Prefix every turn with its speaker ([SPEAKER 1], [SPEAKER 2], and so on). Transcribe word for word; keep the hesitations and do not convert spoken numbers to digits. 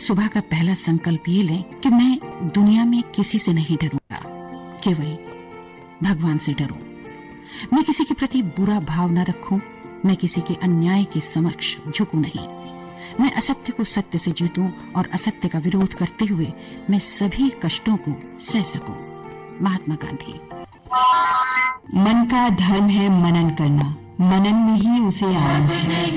[SPEAKER 1] सुबह का पहला संकल्प ये लें कि मैं दुनिया में किसी से नहीं डरूंगा, केवल भगवान से डरूं। मैं किसी के प्रति बुरा भाव न रखूं, मैं किसी के अन्याय के समक्ष झुकूं नहीं। मैं असत्य को सत्य से जीतूं और असत्य का विरोध करते हुए मैं सभी कष्टों को सह सकूं। महात्मा गांधी।
[SPEAKER 2] मन का धर्म है मनन करना, मनन में ही उसे आनंद है।